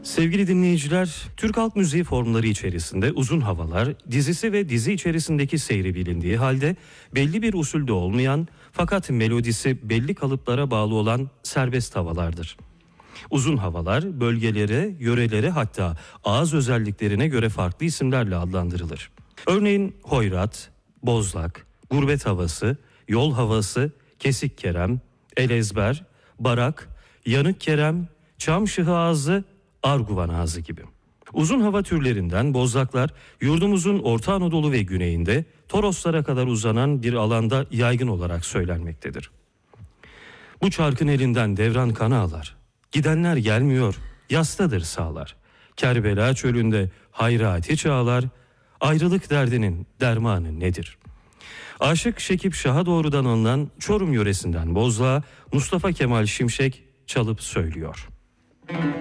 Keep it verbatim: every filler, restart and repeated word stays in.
Sevgili dinleyiciler, Türk halk müziği formları içerisinde uzun havalar, dizisi ve dizi içerisindeki seyri bilindiği halde belli bir usulde olmayan fakat melodisi belli kalıplara bağlı olan serbest havalardır. Uzun havalar bölgelere, yörelere hatta ağız özelliklerine göre farklı isimlerle adlandırılır. Örneğin hoyrat, bozlak, gurbet havası, yol havası, kesik kerem, elezber, barak, yanık kerem, çam şıhı ağzı, arguvan ağzı gibi. Uzun hava türlerinden bozlaklar yurdumuzun Orta Anadolu ve güneyinde Toroslara kadar uzanan bir alanda yaygın olarak söylenmektedir. Bu çarkın elinden devran kan ağlar. Gidenler gelmiyor, yastadır sağlar. Kerbela çölünde hayrati çağlar, ayrılık derdinin dermanı nedir? Aşık Şekip Şah'a doğrudan alınan Çorum yöresinden bozlağı Mustafa Kemal Şimşek çalıp söylüyor.